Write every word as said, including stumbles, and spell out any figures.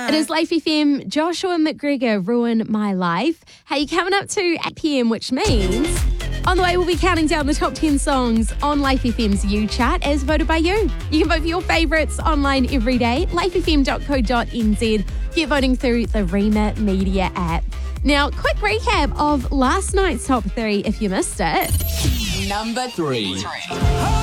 It is Life F M. Joshua McGregor, Ruin My Life. Hey, coming up to eight p.m, which means on the way we'll be counting down the top ten songs on Life F M's You Chart as voted by you. You can vote for your favourites online every day, life f m dot co dot n z. Get voting through the Rema Media app. Now, quick recap of last night's top three if you missed it. Number three.